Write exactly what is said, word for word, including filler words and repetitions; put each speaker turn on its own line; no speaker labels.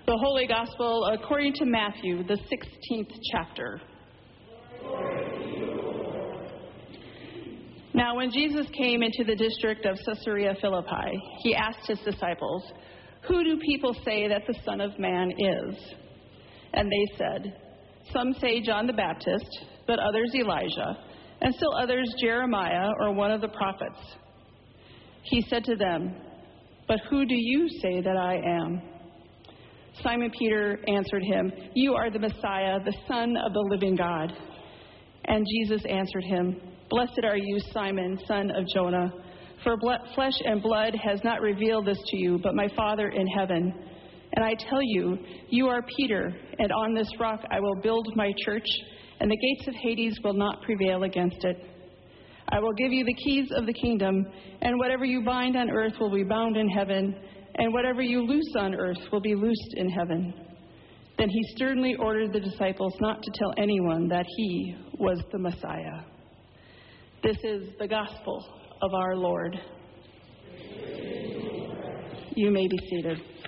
The Holy Gospel according to Matthew, the sixteenth chapter. Now, when Jesus came into the district of Caesarea Philippi, he asked his disciples, "Who do people say that the Son of Man is?" And they said, "Some say John the Baptist, but others Elijah, and still others Jeremiah or one of the prophets." He said to them, "But who do you say that I am?" Simon Peter answered him, "You are the Messiah, the Son of the living God." And Jesus answered him, "Blessed are you, Simon, son of Jonah, for flesh and blood has not revealed this to you, but my Father in heaven. And I tell you, you are Peter, and on this rock I will build my church, and the gates of Hades will not prevail against it. I will give you the keys of the kingdom, and whatever you bind on earth will be bound in heaven, and whatever you loose on earth will be loosed in heaven." Then he sternly ordered the disciples not to tell anyone that he was the Messiah. This is the gospel of our Lord. You may be seated.